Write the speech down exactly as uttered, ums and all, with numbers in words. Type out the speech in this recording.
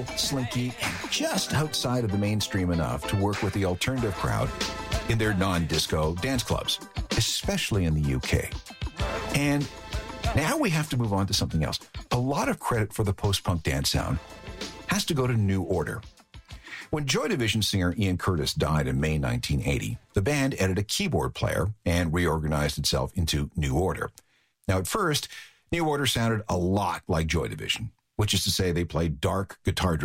cool, slinky, and just outside of the mainstream enough to work with the alternative crowd in their non-disco dance clubs, especially in the U K. And now we have to move on to something else. A lot of credit for the post-punk dance sound has to go to New Order. When Joy Division singer Ian Curtis died in May nineteen eighty, the band added a keyboard player and reorganized itself into New Order. Now, at first, New Order sounded a lot like Joy Division, which is to say they played dark guitar